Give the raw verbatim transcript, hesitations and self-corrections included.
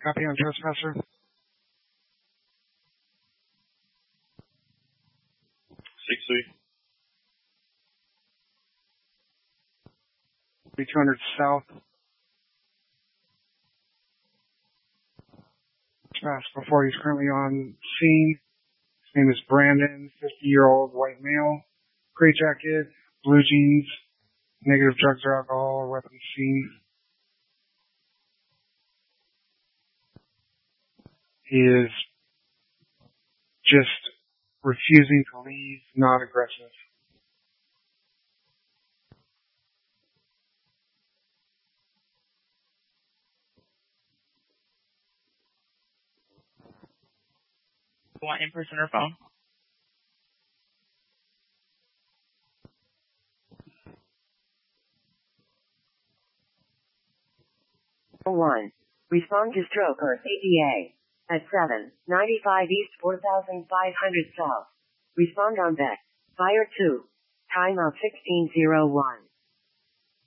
Copy on trespasser. six three. two hundred south. Trespass before he's currently on scene. His name is Brandon, fifty-year-old white male, gray jacket, blue jeans, negative drugs or alcohol or weapons seen. He is just refusing to leave, not aggressive. You want in person or phone? one. Respond to stroke or C P A at seven ninety-five East four thousand five hundred South. Respond on deck. Fire two. Timeout sixteen oh one.